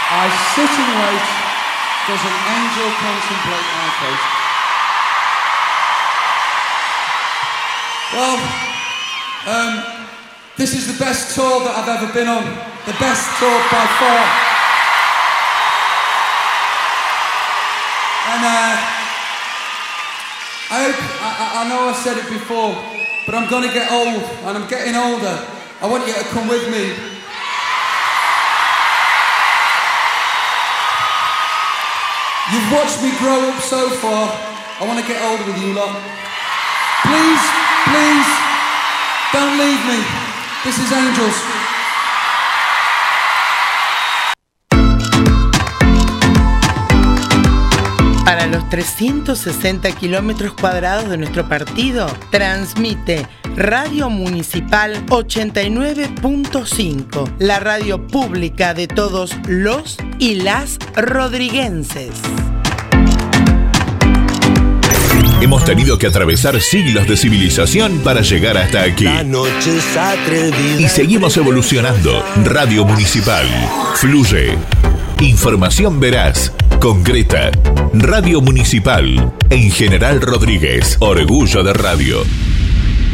I sit and wait, does an angel contemplate my fate? Well, this is the best tour that I've ever been on. The best tour by far. And I know I said it before, but I'm gonna get old, and I'm getting older. I want you to come with me. You've watched me grow up so far. I want to get older with you lot. Please, please, don't leave me. This is Angels. Para los 360 kilómetros cuadrados de nuestro partido, transmite Radio Municipal 89.5, la radio pública de todos los y las rodriguenses. Hemos tenido que atravesar siglos de civilización para llegar hasta aquí. Y seguimos evolucionando. Radio Municipal. Fluye. Información veraz, concreta. Radio Municipal. En General Rodríguez. Orgullo de radio.